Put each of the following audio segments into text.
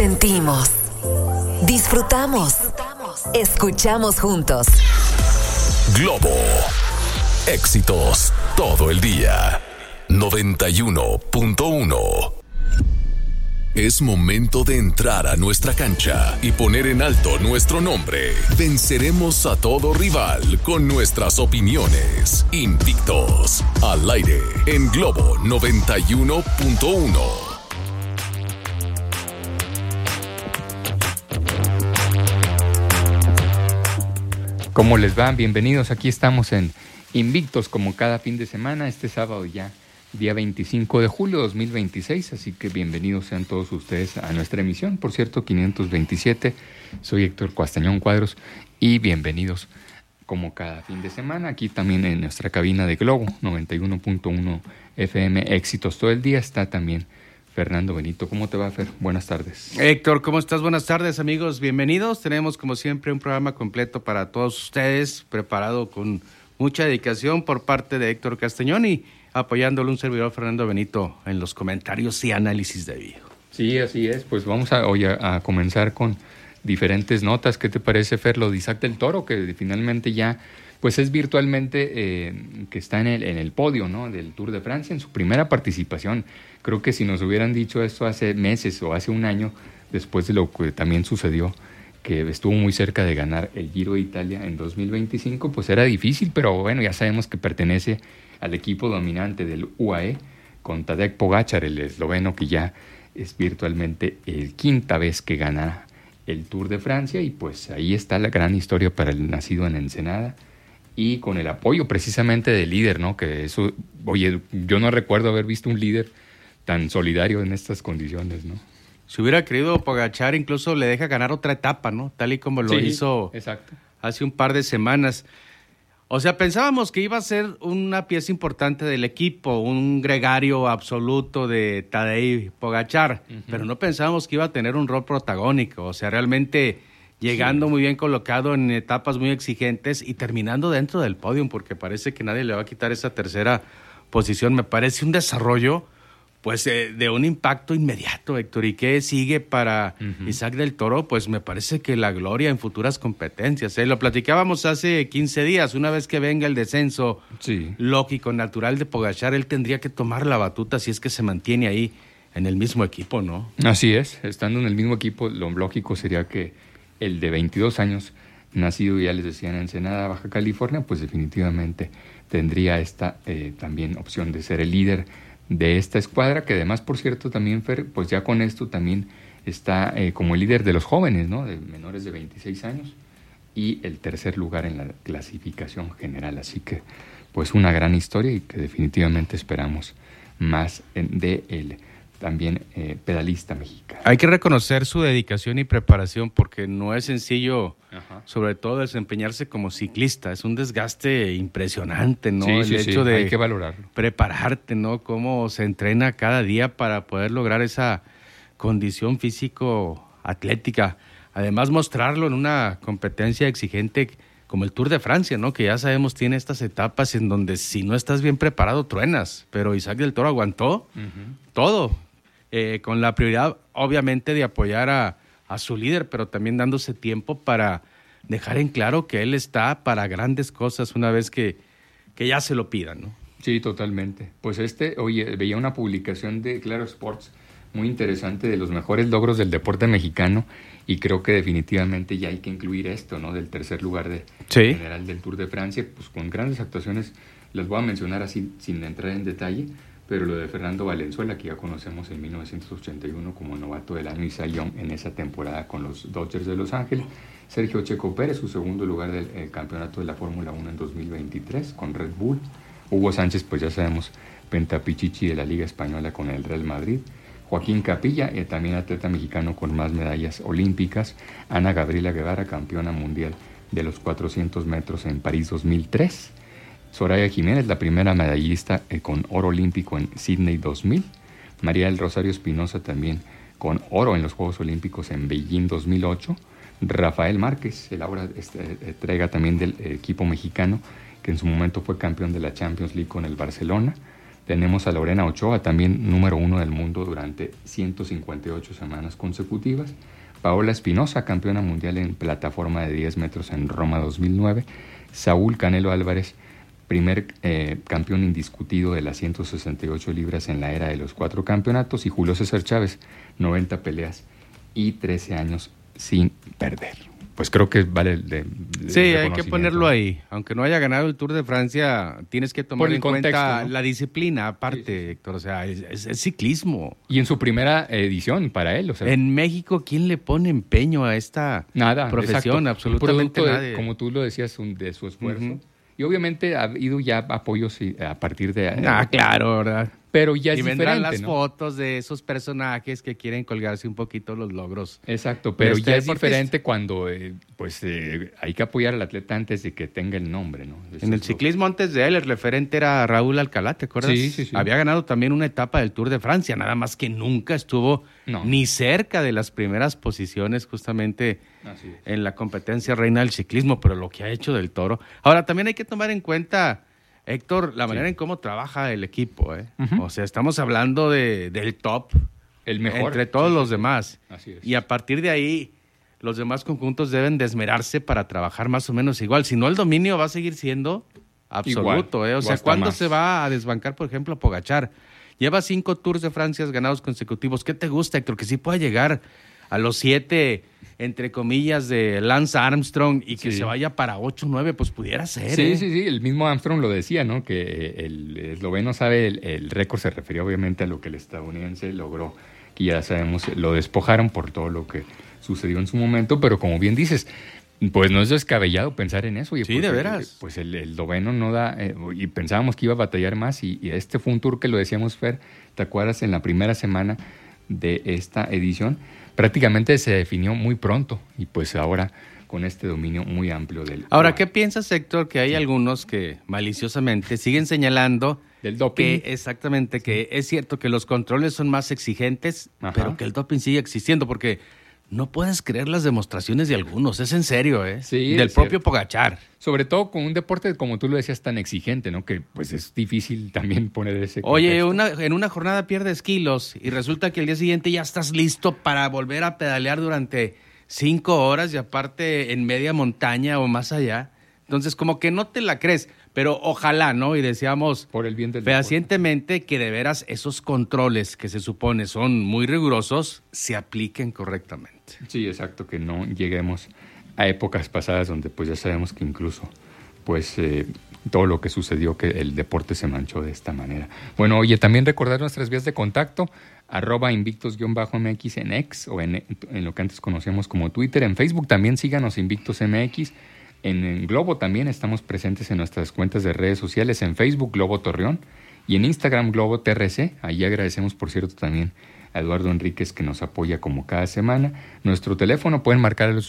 Sentimos, disfrutamos, escuchamos juntos. Globo, éxitos todo el día. 91.1. Es momento de entrar a nuestra cancha y poner en alto nuestro nombre. Venceremos a todo rival con nuestras opiniones. Invictos, al aire, en Globo 91.1. ¿Cómo les va? Bienvenidos, aquí estamos en Invictos como cada fin de semana, este sábado ya, día 25 de julio de 2026, así que bienvenidos sean todos ustedes a nuestra emisión, por cierto, 527, soy Héctor Castañón Cuadros y bienvenidos como cada fin de semana, aquí también en nuestra cabina de Globo, 91.1 FM, éxitos todo el día, está también Fernando Benito. ¿Cómo te va, Fer? Buenas tardes. Héctor, ¿cómo estás? Buenas tardes, amigos. Bienvenidos. Tenemos, como siempre, un programa completo para todos ustedes, preparado con mucha dedicación por parte de Héctor Castañón y apoyándole un servidor, Fernando Benito, en los comentarios y análisis de video. Sí, así es. Pues vamos hoy a comenzar con diferentes notas. ¿Qué te parece, Fer? Lo de Isaac del Toro, que finalmente ya pues es virtualmente que está en el podio, ¿no?, del Tour de Francia, en su primera participación. Creo que si nos hubieran dicho esto hace meses o hace un año, después de lo que también sucedió, que estuvo muy cerca de ganar el Giro de Italia en 2025, pues era difícil, pero bueno, ya sabemos que pertenece al equipo dominante del UAE, con Tadej Pogačar, el esloveno, que ya es virtualmente el quinta vez que gana el Tour de Francia, y pues ahí está la gran historia para el nacido en Ensenada, y con el apoyo precisamente del líder, ¿no? Que eso, oye, yo no recuerdo haber visto un líder tan solidario en estas condiciones, ¿no? Si hubiera querido Pogačar, incluso le deja ganar otra etapa, ¿no? Tal y como lo hizo exacto. Hace un par de semanas. O sea, pensábamos que iba a ser una pieza importante del equipo, un gregario absoluto de Tadej Pogačar, pero no pensábamos que iba a tener un rol protagónico. O sea, realmente llegando muy bien colocado en etapas muy exigentes y terminando dentro del podio, porque parece que nadie le va a quitar esa tercera posición. Me parece un desarrollo pues de un impacto inmediato, Héctor. ¿Y qué sigue para Isaac del Toro? Pues me parece que la gloria en futuras competencias. Lo platicábamos hace 15 días. Una vez que venga el descenso lógico, natural de Pogačar, él tendría que tomar la batuta si es que se mantiene ahí en el mismo equipo, ¿no? Así es. Estando en el mismo equipo, lo lógico sería que el de 22 años, nacido, ya les decía, en Ensenada, Baja California, pues definitivamente tendría esta también opción de ser el líder de esta escuadra, que además, por cierto, también, Fer, pues ya con esto también está como el líder de los jóvenes, ¿no?, de menores de 26 años, y el tercer lugar en la clasificación general. Así que, pues una gran historia y que definitivamente esperamos más de él. También pedalista mexicano. Hay que reconocer su dedicación y preparación porque no es sencillo, sobre todo desempeñarse como ciclista. Es un desgaste impresionante, ¿no? El hecho de hay que valorarlo. Prepararte, ¿no? Cómo se entrena cada día para poder lograr esa condición físico-atlética. Además, mostrarlo en una competencia exigente como el Tour de Francia, ¿no? Que ya sabemos tiene estas etapas en donde si no estás bien preparado, truenas. Pero Isaac del Toro aguantó todo. Con la prioridad, obviamente, de apoyar a su líder, pero también dándose tiempo para dejar en claro que él está para grandes cosas una vez que ya se lo pidan, ¿no? Sí, totalmente. Pues oye, veía una publicación de Claro Sports muy interesante de los mejores logros del deporte mexicano y creo que definitivamente ya hay que incluir esto, ¿no? Del tercer lugar general del Tour de Francia, pues con grandes actuaciones, las voy a mencionar así sin entrar en detalle, pero lo de Fernando Valenzuela, que ya conocemos en 1981 como novato del año y Cy Young en esa temporada con los Dodgers de Los Ángeles. Sergio Checo Pérez, su segundo lugar del campeonato de la Fórmula 1 en 2023 con Red Bull. Hugo Sánchez, pues ya sabemos, pentapichichi de la Liga Española con el Real Madrid. Joaquín Capilla, también atleta mexicano con más medallas olímpicas. Ana Gabriela Guevara, campeona mundial de los 400 metros en París 2003. Soraya Jiménez, la primera medallista con oro olímpico en Sydney 2000. María del Rosario Espinosa también con oro en los Juegos Olímpicos en Beijing 2008. Rafael Márquez, el ahora entrega también del equipo mexicano, que en su momento fue campeón de la Champions League con el Barcelona. Tenemos a Lorena Ochoa, también número 1 del mundo durante 158 semanas consecutivas. Paola Espinosa, campeona mundial en plataforma de 10 metros en Roma 2009. Saúl Canelo Álvarez, primer campeón indiscutido de las 168 libras en la era de los 4 campeonatos. Y Julio César Chávez, 90 peleas y 13 años sin perder. Pues creo que vale sí, hay que ponerlo ahí. Aunque no haya ganado el Tour de Francia, tienes que tomar en cuenta, ¿no?, la disciplina aparte, sí. Héctor. O sea, es ciclismo. Y en su primera edición para él. O sea, en México, ¿quién le pone empeño a esta profesión? Exacto. Absolutamente nadie. Como tú lo decías, de su esfuerzo. Uh-huh. Y obviamente ha habido ya apoyos a partir de... claro, ¿verdad? Pero ya es diferente, diferente, vendrán las ¿no?, fotos de esos personajes que quieren colgarse un poquito los logros. Exacto, pero ya es diferente cuando hay que apoyar al atleta antes de que tenga el nombre, ¿no? En el ciclismo antes de él, el referente era Raúl Alcalá, ¿te acuerdas? Sí. Había ganado también una etapa del Tour de Francia, nada más que nunca estuvo ni cerca de las primeras posiciones justamente en la competencia reina del ciclismo, pero lo que ha hecho del Toro. Ahora, también hay que tomar en cuenta, Héctor, la manera en cómo trabaja el equipo, ¿eh? Uh-huh. O sea, estamos hablando del top, el mejor entre todos los demás. Así es. Y a partir de ahí, los demás conjuntos deben de esmerarse para trabajar más o menos igual. Si no, el dominio va a seguir siendo absoluto, ¿eh? O sea, ¿cuándo se va a desbancar, por ejemplo, a Pogačar? Lleva 5 Tours de Francia ganados consecutivos. ¿Qué te gusta, Héctor? Que sí pueda llegar a los 7, entre comillas, de Lance Armstrong y que se vaya para 8, 9, pues pudiera ser. Sí, el mismo Armstrong lo decía, ¿no? Que el esloveno sabe, el récord se refería obviamente a lo que el estadounidense logró, que ya sabemos, lo despojaron por todo lo que sucedió en su momento, pero como bien dices, pues no es descabellado pensar en eso. Sí, de veras. Pues el esloveno no da, y pensábamos que iba a batallar más, y este fue un tour que lo decíamos, Fer, ¿te acuerdas? En la primera semana de esta edición, prácticamente se definió muy pronto y pues ahora con este dominio muy amplio del... Ahora, ¿qué piensas, Héctor? Que hay algunos que maliciosamente siguen señalando del doping. Que es cierto que los controles son más exigentes, pero que el doping sigue existiendo, porque no puedes creer las demostraciones de algunos, es en serio, ¿eh? Sí, del propio Pogačar. Sobre todo con un deporte, como tú lo decías, tan exigente, ¿no? Que pues es difícil también poner ese contexto. Oye, en una jornada pierdes kilos y resulta que al día siguiente ya estás listo para volver a pedalear durante 5 horas y aparte en media montaña o más allá. Entonces, como que no te la crees, pero ojalá, ¿no? Y deseamos por el bien del fehacientemente que de veras esos controles que se supone son muy rigurosos se apliquen correctamente. Sí, exacto, que no lleguemos a épocas pasadas donde pues ya sabemos que incluso pues todo lo que sucedió, que el deporte se manchó de esta manera. Bueno, oye, también recordar nuestras vías de contacto, @invictos_mx en X o en lo que antes conocíamos como Twitter. En Facebook también síganos InvictusMX. En Globo también estamos presentes en nuestras cuentas de redes sociales, en Facebook Globo Torreón y en Instagram Globo TRC. Ahí agradecemos, por cierto, también a Eduardo Enríquez, que nos apoya como cada semana. Nuestro teléfono pueden marcar el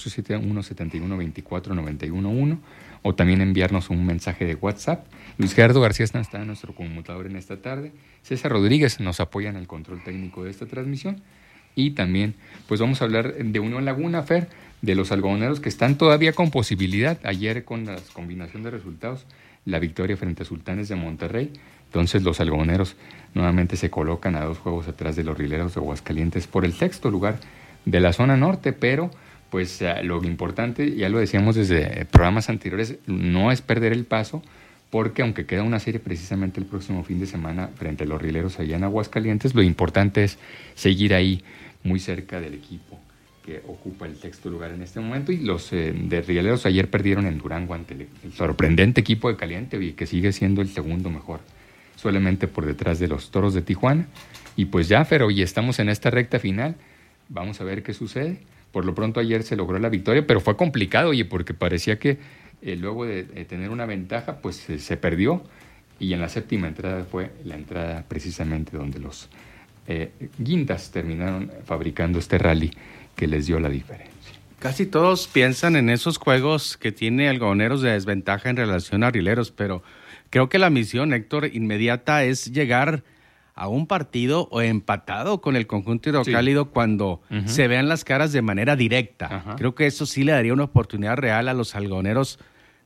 871-71-24-911 o también enviarnos un mensaje de WhatsApp. Luis Gerardo García está en nuestro conmutador en esta tarde. César Rodríguez nos apoya en el control técnico de esta transmisión. Y también pues vamos a hablar de Unión Laguna, Fer, de los algodoneros que están todavía con posibilidad. Ayer con la combinación de resultados, la victoria frente a Sultanes de Monterrey. Entonces los algodoneros nuevamente se colocan a 2 juegos atrás de los Rieleros de Aguascalientes por el 6º lugar de la zona norte, pero pues lo importante, ya lo decíamos desde programas anteriores, no es perder el paso, porque aunque queda una serie precisamente el próximo fin de semana frente a los Rieleros allá en Aguascalientes, lo importante es seguir ahí muy cerca del equipo que ocupa el 6º lugar en este momento. Y los de Rieleros ayer perdieron en Durango ante el sorprendente equipo de Caliente, y que sigue siendo el segundo mejor, solamente por detrás de los Toros de Tijuana. Y pues ya, pero hoy estamos en esta recta final, vamos a ver qué sucede. Por lo pronto ayer se logró la victoria, pero fue complicado, oye, porque parecía que luego de tener una ventaja, pues se perdió, y en la 7ª entrada fue la entrada precisamente donde los Guindas terminaron fabricando este rally que les dio la diferencia. Casi todos piensan en esos juegos que tiene algodoneros de desventaja en relación a Rieleros, pero creo que la misión, Héctor, inmediata es llegar a un partido o empatado con el conjunto hidrocálido cuando se vean las caras de manera directa. Creo que eso sí le daría una oportunidad real a los algodoneros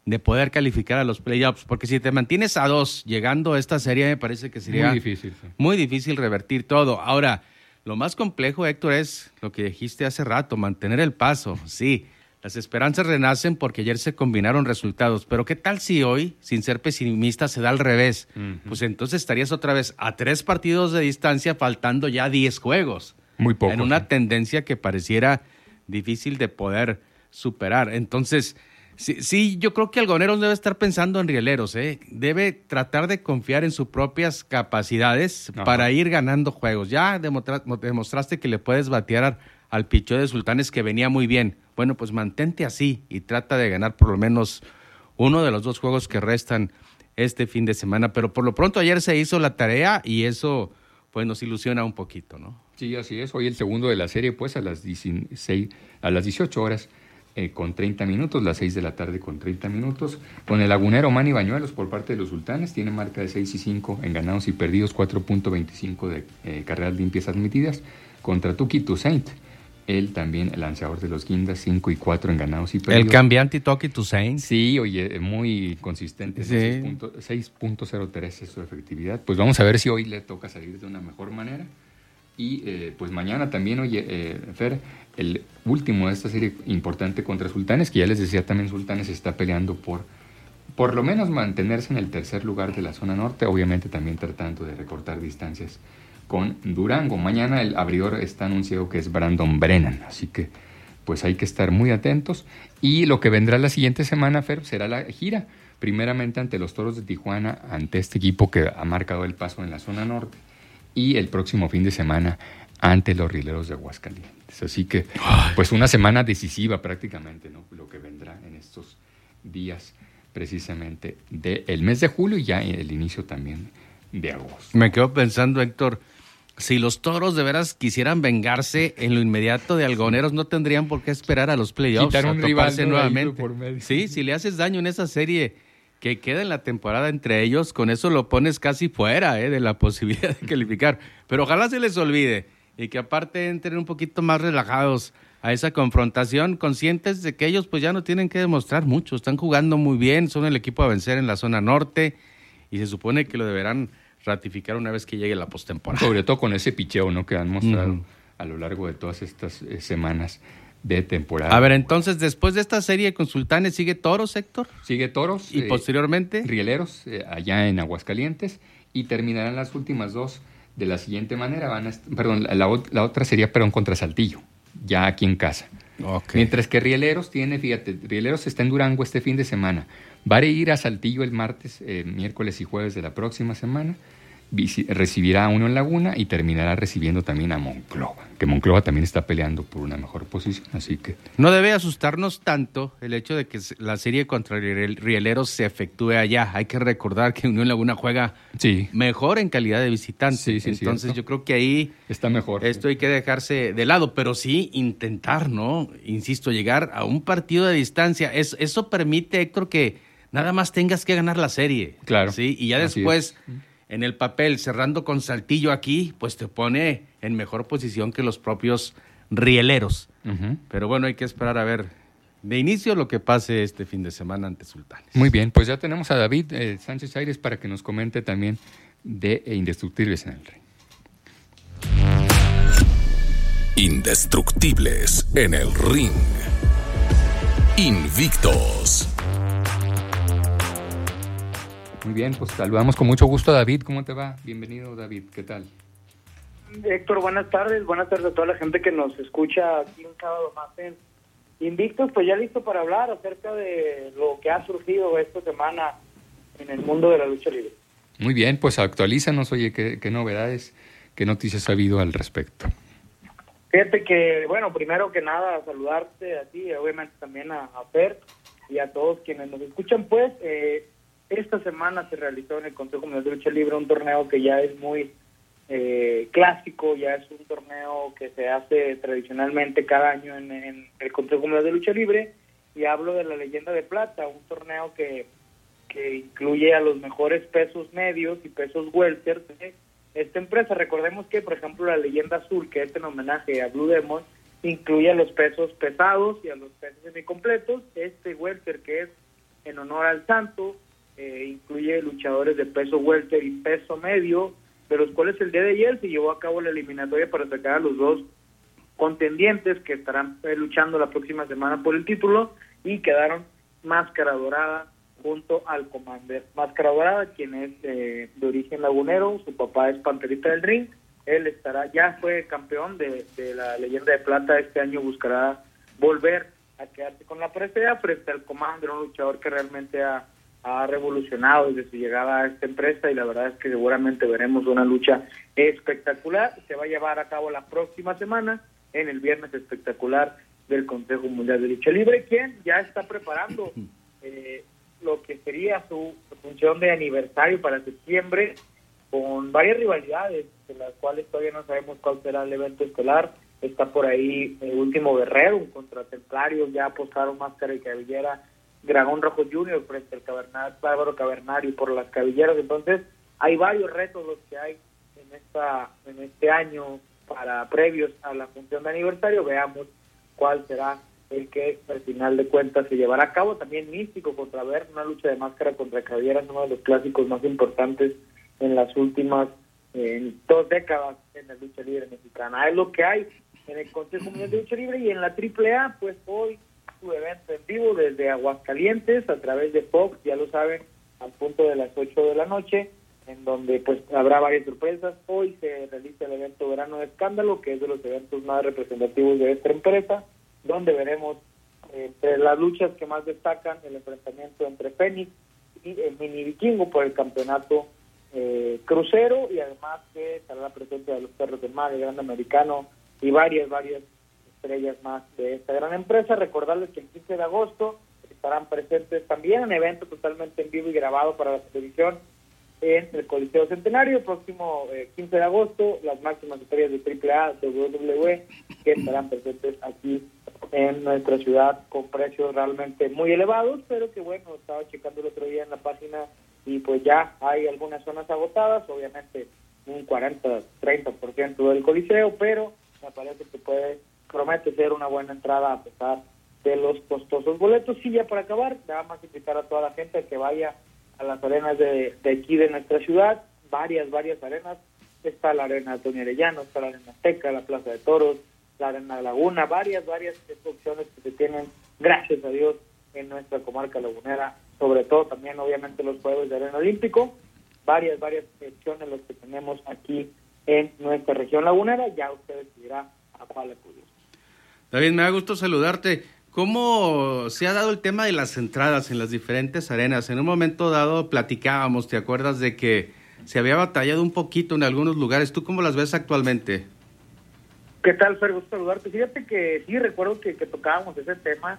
de poder calificar a los playoffs, porque si te mantienes a 2 llegando a esta serie, me parece que sería muy difícil revertir todo. Ahora, lo más complejo, Héctor, es lo que dijiste hace rato, mantener el paso. Sí, las esperanzas renacen porque ayer se combinaron resultados, pero ¿qué tal si hoy, sin ser pesimista, se da al revés? Pues entonces estarías otra vez a 3 partidos de distancia, faltando ya 10 juegos. Muy poco. En una tendencia que pareciera difícil de poder superar. Entonces, sí, yo creo que Algoneros debe estar pensando en Rieleros, debe tratar de confiar en sus propias capacidades para ir ganando juegos. Ya demostraste que le puedes batear al picheo de Sultanes, que venía muy bien. Bueno, pues mantente así y trata de ganar por lo menos uno de los 2 juegos que restan este fin de semana. Pero por lo pronto ayer se hizo la tarea y eso pues nos ilusiona un poquito, ¿no? Sí, así es. Hoy el segundo de la serie, pues a las 18 horas con 30 minutos, las 6 de la tarde con 30 minutos, con el lagunero Manny Bañuelos por parte de los Sultanes. Tiene marca de 6-5 en ganados y perdidos, 4.25 de carreras limpias admitidas, contra Tuki Toussaint. Él también, el lanzador de los Guindas, 5-4 en ganados y perdidos. El cambiante Tuki Toussaint. Sí, oye, muy consistente. Sí. 6.03 es su efectividad. Pues vamos a ver si hoy le toca salir de una mejor manera. Y pues mañana también, oye, Fer, el último de esta serie importante contra Sultanes, que ya les decía también, Sultanes está peleando por lo menos mantenerse en el tercer lugar de la zona norte, obviamente también tratando de recortar distancias con Durango. Mañana el abridor está anunciado que es Brandon Brennan, así que pues hay que estar muy atentos. Y lo que vendrá la siguiente semana, Fer, será la gira, primeramente ante los Toros de Tijuana, ante este equipo que ha marcado el paso en la zona norte, y el próximo fin de semana ante los Rieleros de Aguascalientes. Así que, pues una semana decisiva prácticamente, ¿no? Lo que vendrá en estos días precisamente del mes de julio y ya el inicio también de agosto. Me quedo pensando, Héctor, si los Toros de veras quisieran vengarse en lo inmediato de Algoneros, no tendrían por qué esperar a los playoffs, quitar un a toparse rival nuevamente. por medio. Sí, si le haces daño en esa serie que queda en la temporada entre ellos, con eso lo pones casi fuera de la posibilidad de calificar. Pero ojalá se les olvide y que aparte entren un poquito más relajados a esa confrontación, conscientes de que ellos pues ya no tienen que demostrar mucho, están jugando muy bien, son el equipo a vencer en la zona norte y se supone que lo deberán ratificar una vez que llegue la postemporada. Sobre todo con ese picheo, ¿no?, que han mostrado a lo largo de todas estas semanas de temporada. A ver, entonces, después de esta serie con Sultanes, ¿sigue Toros, Héctor? Sigue Toros. ¿Y posteriormente? Rieleros, allá en Aguascalientes, y terminarán las últimas 2 de la siguiente manera. La otra sería, contra Saltillo, ya aquí en casa. Okay. Mientras que Rieleros Rieleros está en Durango este fin de semana. Va a ir a Saltillo el martes, miércoles y jueves de la próxima semana. Recibirá a uno en Laguna y terminará recibiendo también a Monclova, que Monclova también está peleando por una mejor posición, así que... No debe asustarnos tanto el hecho de que la serie contra Rieleros se efectúe allá. Hay que recordar que Unión Laguna juega mejor en calidad de visitante, entonces cierto. Yo creo que ahí está mejor. Esto hay que dejarse de lado, pero sí intentar, ¿no? Insisto, llegar a un partido de distancia. Eso permite, Héctor, que nada más tengas que ganar la serie. Claro. ¿Sí? Y ya después... En el papel, cerrando con Saltillo aquí, pues te pone en mejor posición que los propios Rieleros. Pero bueno, hay que esperar a ver de inicio lo que pase este fin de semana ante Sultanes. Muy bien, pues ya tenemos a David Sánchez Aires para que nos comente también de Indestructibles en el Ring. Indestructibles en el Ring. Invictos. Muy bien, pues saludamos con mucho gusto a David. ¿Cómo te va? Bienvenido, David. ¿Qué tal? Héctor, buenas tardes. Buenas tardes a toda la gente que nos escucha aquí un sábado más en Invictos. Pues ya listo para hablar acerca de lo que ha surgido esta semana en el mundo de la lucha libre. Muy bien, pues actualízanos. Oye, ¿qué novedades, qué noticias ha habido al respecto? Fíjate que, bueno, primero que nada, saludarte a ti, obviamente también a Fer y a todos quienes nos escuchan, pues... Esta semana se realizó en el Consejo Mundial de Lucha Libre un torneo que ya es muy clásico, ya es un torneo que se hace tradicionalmente cada año en el Consejo Mundial de Lucha Libre, y hablo de la Leyenda de Plata, un torneo que incluye a los mejores pesos medios y pesos welter de esta empresa. Recordemos que, por ejemplo, la Leyenda Azul, que es en homenaje a Blue Demon, incluye a los pesos pesados y a los pesos semicompletos. Este welter, que es en honor al santo. Incluye luchadores de peso welter y peso medio, de los cuales el día de ayer se llevó a cabo la eliminatoria para sacar a los 2 contendientes que estarán luchando la próxima semana por el título, y quedaron Máscara Dorada junto al Commander. Máscara Dorada, quien es de origen lagunero, su papá es Panterita del Ring, él ya fue campeón de la Leyenda de Plata, este año buscará volver a quedarse con la presea frente al Commander, un luchador que realmente ha revolucionado desde su llegada a esta empresa, y la verdad es que seguramente veremos una lucha espectacular. Se va a llevar a cabo la próxima semana en el Viernes Espectacular del Consejo Mundial de Lucha Libre, quien ya está preparando lo que sería su función de aniversario para septiembre, con varias rivalidades, de las cuales todavía no sabemos cuál será el evento estelar. Está por ahí el Último Guerrero contra Templarios, ya apostaron Máscara y Cabellera, Dragón Rojo Jr. frente al Bárbaro Cavernario por las cabelleras. Entonces hay varios retos los que hay en este año para previos a la función de aniversario. Veamos cuál será el que al final de cuentas se llevará a cabo. También Místico contra Ver, una lucha de Máscara contra Cabellera, uno de los clásicos más importantes en las últimas 2 décadas en la lucha libre mexicana. Es lo que hay en el Consejo Mundial de Lucha Libre. Y en la AAA, pues hoy su evento en vivo desde Aguascalientes a través de Fox, ya lo saben, al punto de las 8 de la noche, en donde pues habrá varias sorpresas. Hoy se realiza el evento Verano de Escándalo, que es de los eventos más representativos de esta empresa, donde veremos entre las luchas que más destacan el enfrentamiento entre Fénix y el Mini Vikingo por el campeonato crucero, y además que estará la presencia de los Perros del Mar, el Gran Americano y varias estrellas más de esta gran empresa. Recordarles que el 15 de agosto estarán presentes también en evento totalmente en vivo y grabado para la televisión en el Coliseo Centenario. El próximo 15 de agosto, las máximas estrellas de AAA, WWE, que estarán presentes aquí en nuestra ciudad con precios realmente muy elevados, pero que bueno, estaba checando el otro día en la página y pues ya hay algunas zonas agotadas, obviamente un 40-30% del Coliseo, pero me parece que promete ser una buena entrada a pesar de los costosos boletos. Y ya para acabar, nada más invitar a toda la gente a que vaya a las arenas de aquí de nuestra ciudad, varias arenas. Está la arena Antonio Arellano, está la arena Azteca, la Plaza de Toros, la arena Laguna, varias opciones que se tienen, gracias a Dios, en nuestra comarca lagunera, sobre todo también obviamente los juegos de Arena Olímpico, varias opciones los que tenemos aquí en nuestra región lagunera. Ya usted decidirá a cuál acudir. David, me da gusto saludarte. ¿Cómo se ha dado el tema de las entradas en las diferentes arenas? En un momento dado platicábamos, ¿te acuerdas de que se había batallado un poquito en algunos lugares? ¿Tú cómo las ves actualmente? ¿Qué tal, Fer? Gusto saludarte. Fíjate que sí, recuerdo que tocábamos ese tema,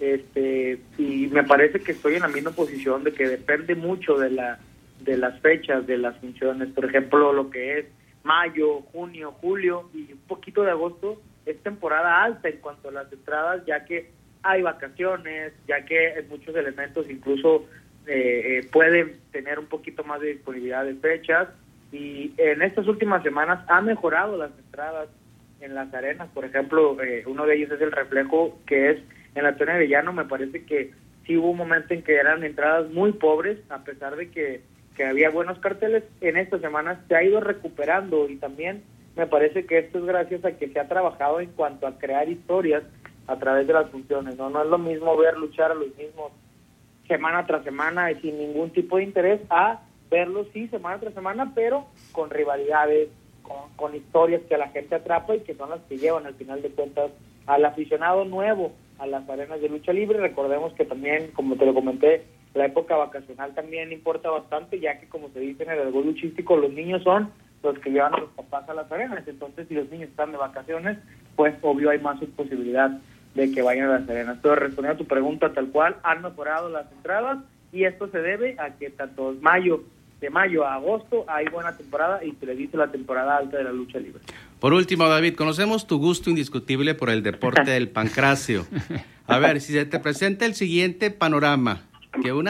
y me parece que estoy en la misma posición de que depende mucho de las fechas de las funciones. Por ejemplo, lo que es mayo, junio, julio y un poquito de agosto es temporada alta en cuanto a las entradas, ya que hay vacaciones, ya que muchos elementos incluso pueden tener un poquito más de disponibilidad de fechas, y en estas últimas semanas ha mejorado las entradas en las arenas. Por ejemplo, uno de ellos es el Reflejo, que es en la Antonio Arellano. Me parece que sí hubo un momento en que eran entradas muy pobres, a pesar de que había buenos carteles. En estas semanas se ha ido recuperando, y también me parece que esto es gracias a que se ha trabajado en cuanto a crear historias a través de las funciones. No es lo mismo ver luchar a los mismos semana tras semana y sin ningún tipo de interés, a verlos sí semana tras semana, pero con rivalidades, con historias que a la gente atrapa y que son las que llevan al final de cuentas al aficionado nuevo a las arenas de lucha libre. Recordemos que también, como te lo comenté, la época vacacional también importa bastante, ya que, como se dice en el argot luchístico, los niños son los que llevan a los papás a las arenas. Entonces, si los niños están de vacaciones, pues obvio hay más posibilidad de que vayan a las arenas. Entonces, respondiendo a tu pregunta tal cual, han mejorado las entradas, y esto se debe a que tanto de mayo a agosto hay buena temporada, y se le dice la temporada alta de la lucha libre. Por último, David, conocemos tu gusto indiscutible por el deporte del pancracio. A ver, si se te presenta el siguiente panorama, que una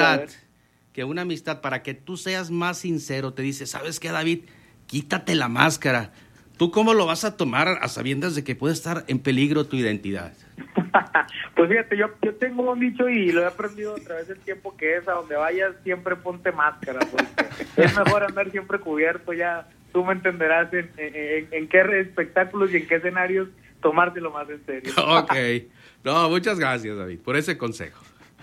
amistad, para que tú seas más sincero, te dice, ¿sabes qué, David? Quítate la máscara. ¿Tú cómo lo vas a tomar a sabiendas de que puede estar en peligro tu identidad? Pues fíjate, yo tengo un dicho y lo he aprendido a través del tiempo, que es: a donde vayas siempre ponte máscara, porque es mejor andar siempre cubierto. Ya tú me entenderás en qué espectáculos y en qué escenarios tomártelo más en serio. Ok. No, muchas gracias, David, por ese consejo.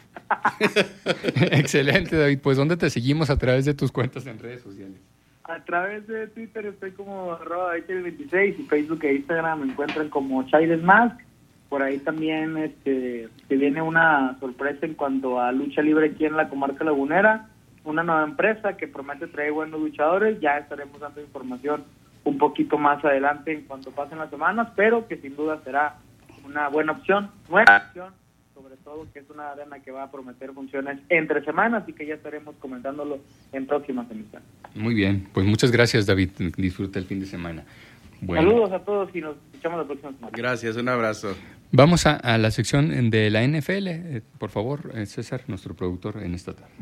Excelente, David. Pues, ¿dónde te seguimos a través de tus cuentas en redes sociales? A través de Twitter estoy como @David26 y Facebook e Instagram me encuentran como Chaides Mask. Por ahí también se viene una sorpresa en cuanto a lucha libre aquí en la comarca lagunera, una nueva empresa que promete traer buenos luchadores. Ya estaremos dando información un poquito más adelante en cuanto pasen las semanas, pero que sin duda será una buena opción, nueva opción, sobre todo que es una arena que va a prometer funciones entre semanas y que ya estaremos comentándolo en próximas emisiones. Muy bien, pues muchas gracias, David. Disfruta el fin de semana. Bueno. Saludos a todos y nos escuchamos la próxima semana. Gracias, un abrazo. Vamos a la sección de la NFL. Por favor, César, nuestro productor en esta tarde.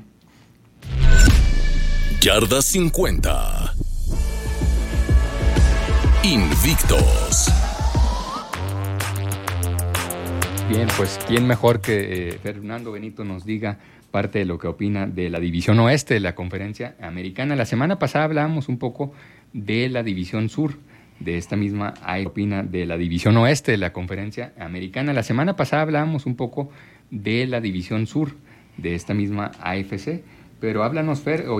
Yarda 50. Invictos. Bien, pues quién mejor que Fernando Benito nos diga parte de lo que opina de la División Oeste de la Conferencia Americana. La semana pasada hablábamos un poco de la División Sur de esta misma opina de la División Oeste de la Conferencia Americana. La semana pasada hablábamos un poco de la División Sur de esta misma AFC, pero háblanos, Fer,